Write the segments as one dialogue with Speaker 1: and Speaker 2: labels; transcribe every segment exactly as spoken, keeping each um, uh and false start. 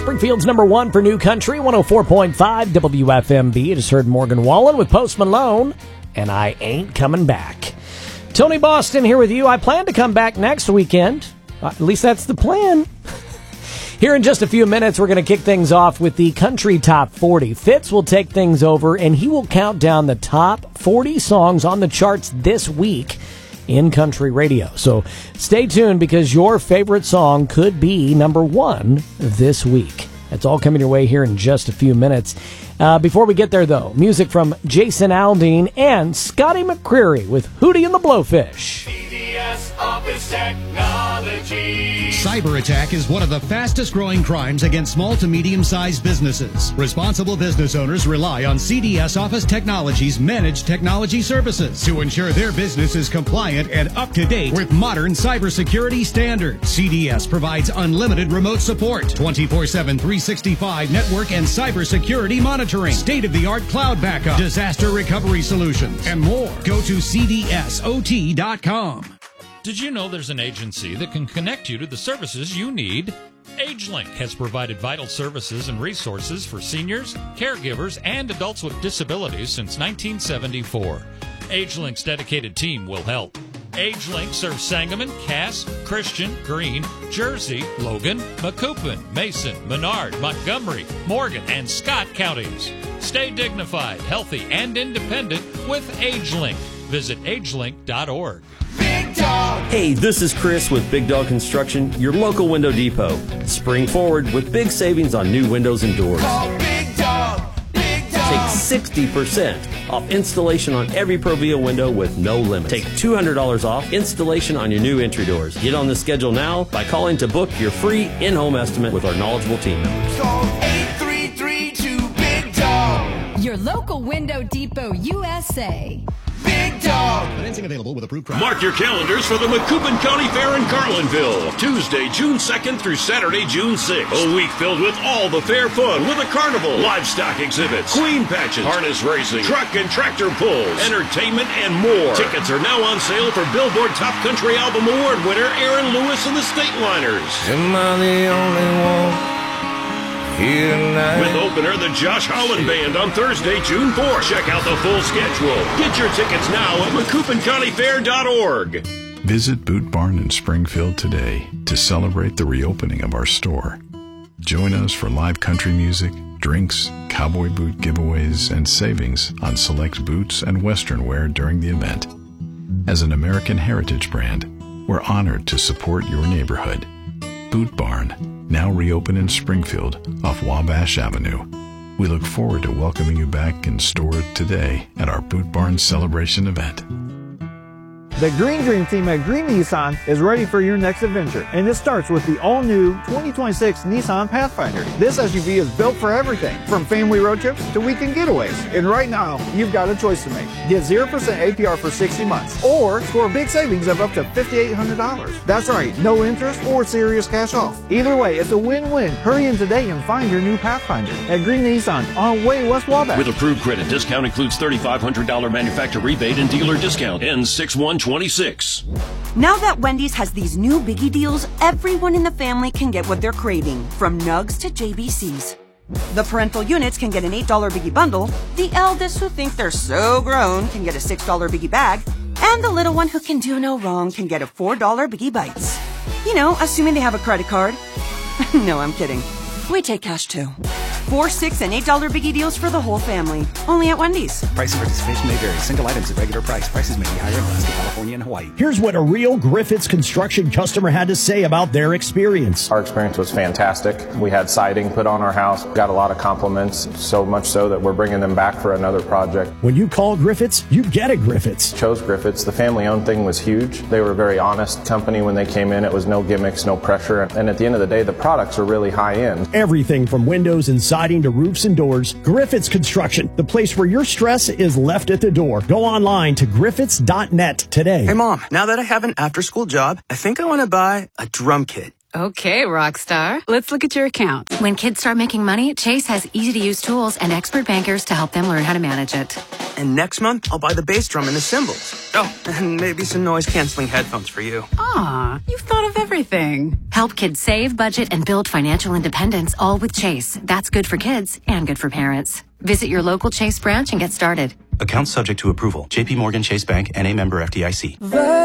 Speaker 1: Springfield's number one for New Country, one oh four point five W F M B. You just heard Morgan Wallen with Post Malone, and I Ain't Coming Back. Tony Boston here with you. I plan to come back next weekend. Uh, at least that's the plan. Here in just a few minutes, we're going to kick things off with the Country Top forty. Fitz will take things over, and he will count down the top forty songs on the charts this week in country radio. So stay tuned, because your favorite song could be number one this week. That's all coming your way here in just a few minutes. Uh, before we get there, though, music from Jason Aldean and Scotty McCreery with Hootie and the Blowfish.
Speaker 2: C D S Office Technology.
Speaker 3: Cyber attack is one of the fastest growing crimes against small to medium-sized businesses. Responsible business owners rely on C D S Office Technology's managed technology services to ensure their business is compliant and up to date with modern cybersecurity standards. C D S provides unlimited remote support, twenty-four seven, three sixty-five network and cybersecurity monitoring, state-of-the-art cloud backup, disaster recovery solutions, and more. Go to C D S O T dot com.
Speaker 4: Did you know there's an agency that can connect you to the services you need? AgeLink has provided vital services and resources for seniors, caregivers, and adults with disabilities since nineteen seventy-four. AgeLink's dedicated team will help. AgeLink serves Sangamon, Cass, Christian, Greene, Jersey, Logan, Macoupin, Mason, Menard, Montgomery, Morgan, and Scott counties. Stay dignified, healthy, and independent with AgeLink. Visit agelink dot org.
Speaker 2: Big Dog.
Speaker 5: Hey, this is Chris with Big Dog Construction, your local window depot. Spring forward with big savings on new windows and doors.
Speaker 2: Call Big Dog. Big Dog.
Speaker 5: Take sixty percent off installation on every Provia window with no limit. Take two hundred dollars off installation on your new entry doors. Get on the schedule now by calling to book your free in-home estimate with our knowledgeable team members.
Speaker 2: Call eight three three two Big Dog.
Speaker 6: Your local Window Depot U S A.
Speaker 2: Big Dog.
Speaker 3: Financing available with approved credit.
Speaker 7: Mark your calendars for the Macoupin County Fair in Carlinville. Tuesday, June second through Saturday, June sixth. A week filled with all the fair fun with a carnival, livestock exhibits, queen patches, harness racing, truck and tractor pulls, entertainment, and more. Tickets are now on sale for Billboard Top Country Album Award winner Aaron Lewis and the Stateliners.
Speaker 8: Am I the only one here tonight?
Speaker 7: With opener, the Josh Holland Band on Thursday, June fourth. Check out the full schedule. Get your tickets now at Macoupin County Fair dot org.
Speaker 9: Visit Boot Barn in Springfield today to celebrate the reopening of our store. Join us for live country music, drinks, cowboy boot giveaways, and savings on select boots and western wear during the event. As an American heritage brand, we're honored to support your neighborhood. Boot Barn, now reopened in Springfield off Wabash Avenue. We look forward to welcoming you back in store today at our Boot Barn celebration event.
Speaker 10: The Green Dream team at Green Nissan is ready for your next adventure, and this starts with the all-new twenty twenty-six Nissan Pathfinder. This S U V is built for everything, from family road trips to weekend getaways. And right now, you've got a choice to make. Get zero percent A P R for sixty months, or score big savings of up to five thousand eight hundred dollars. That's right, no interest or serious cash off. Either way, it's a win-win. Hurry in today and find your new Pathfinder at Green Nissan on Way West Wabash.
Speaker 7: With approved credit, discount includes three thousand five hundred dollars manufacturer rebate and dealer discount. Ends six one twenty-six.
Speaker 11: Now that Wendy's has these new biggie deals, everyone in the family can get what they're craving, from nugs to J B Cs. The parental units can get an eight dollar biggie bundle, the eldest who think they're so grown can get a six dollar biggie bag, and the little one who can do no wrong can get a four dollar biggie bites. You know, assuming they have a credit card. No, I'm kidding. We take cash too. Four, six, and eight dollar biggie deals for the whole family. Only at Wendy's.
Speaker 12: Price and participation may vary. Single items at regular price. Prices may be higher in Alaska, California, and Hawaii.
Speaker 13: Here's what a real Griffiths Construction customer had to say about their experience.
Speaker 14: Our experience was fantastic. We had siding put on our house. Got a lot of compliments, so much so that we're bringing them back for another project.
Speaker 13: When you call Griffiths, you get a Griffiths.
Speaker 14: Chose Griffiths. The family-owned thing was huge. They were a very honest company when they came in. It was no gimmicks, no pressure. And at the end of the day, the products are really high-end.
Speaker 13: Everything from windows and siding to roofs and doors. Griffiths Construction, the place where your stress is left at the door. Go online to griffiths dot net today.
Speaker 15: Hey, Mom, now that I have an after-school job, I think I want to buy a drum kit. Okay, Rockstar. Let's look at your account.
Speaker 16: When kids start making money, Chase has easy-to-use tools and expert bankers to help them learn how to manage it.
Speaker 17: And next month, I'll buy the bass drum and the cymbals. Oh, and maybe some noise-canceling headphones for you.
Speaker 15: Aw, you've thought of everything.
Speaker 16: Help kids save, budget, and build financial independence, all with Chase. That's good for kids and good for parents. Visit your local Chase branch and get started.
Speaker 12: Account subject to approval. J P Morgan Chase Bank and a member F D I C.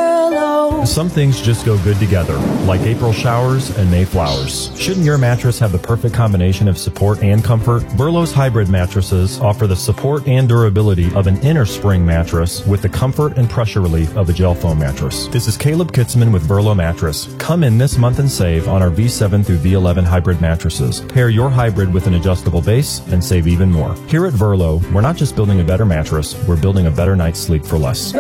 Speaker 18: Some things just go good together, like April showers and May flowers. Shouldn't your mattress have the perfect combination of support and comfort? Burlow's hybrid mattresses offer the support and durability of an inner spring mattress with the comfort and pressure relief of a gel foam mattress. This is Caleb Kitzman with Burlow Mattress. Come in this month and save on our V seven through V eleven hybrid mattresses. Pair your hybrid with an adjustable base and save even more. Here at Burlow, we're not just building a better mattress, we're building a better night's sleep for less.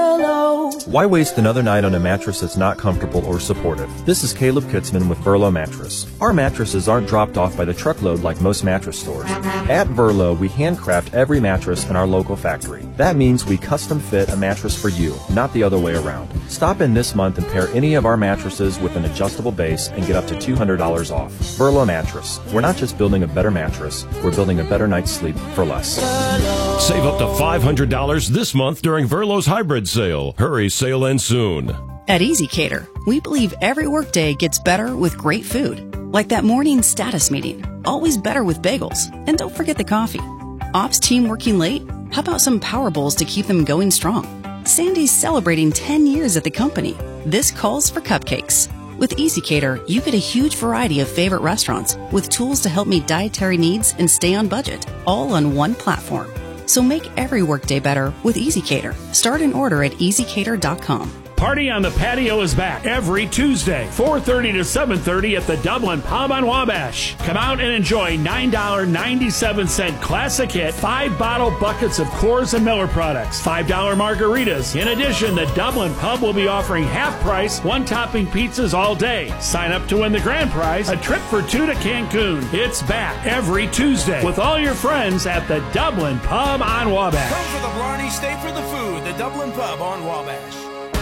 Speaker 18: Why waste another night on a mattress that's not comfortable or supportive? This is Caleb Kitzman with Burlow Mattress. Our mattresses aren't dropped off by the truckload like most mattress stores. At Burlow, we handcraft every mattress in our local factory. That means we custom fit a mattress for you, not the other way around. Stop in this month and pair any of our mattresses with an adjustable base and get up to two hundred dollars off. Burlow Mattress. We're not just building a better mattress, we're building a better night's sleep for less.
Speaker 19: Save up to five hundred dollars this month during Burlow's hybrid sale. Hurry, sale ends soon.
Speaker 20: At EasyCater, we believe every workday gets better with great food. Like that morning status meeting. Always better with bagels. And don't forget the coffee. Ops team working late? How about some Power Bowls to keep them going strong? Sandy's celebrating ten years at the company. This calls for cupcakes. With EasyCater, you get a huge variety of favorite restaurants with tools to help meet dietary needs and stay on budget, all on one platform. So make every workday better with EasyCater. Start an order at easy cater dot com.
Speaker 21: Party on the Patio is back every Tuesday, four thirty to seven thirty at the Dublin Pub on Wabash. Come out and enjoy nine dollars and ninety-seven cents classic hit, five bottle buckets of Coors and Miller products, five dollar margaritas. In addition, the Dublin Pub will be offering half price, one topping pizzas all day. Sign up to win the grand prize, a trip for two to Cancun. It's back every Tuesday with all your friends at the Dublin Pub on Wabash.
Speaker 22: Come for the Blarney, stay for the food. The Dublin Pub on Wabash.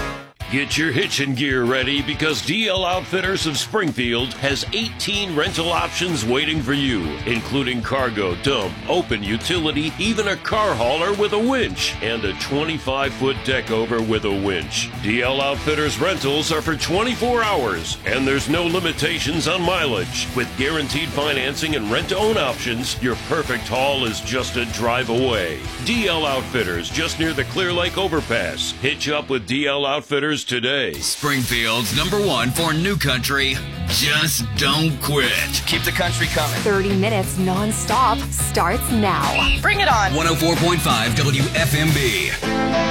Speaker 7: Get your hitching gear ready because D L Outfitters of Springfield has eighteen rental options waiting for you, including cargo, dump, open utility, even a car hauler with a winch, and a twenty-five foot deck over with a winch. D L Outfitters rentals are for twenty-four hours, and there's no limitations on mileage. With guaranteed financing and rent-to-own options, your perfect haul is just a drive away. D L Outfitters, just near the Clear Lake Overpass. Hitch up with D L Outfitters today.
Speaker 23: Springfield's number one for new country. Just don't quit.
Speaker 22: Keep the country coming.
Speaker 6: thirty minutes non-stop starts now.
Speaker 23: Bring it on. one oh four point five W F M B.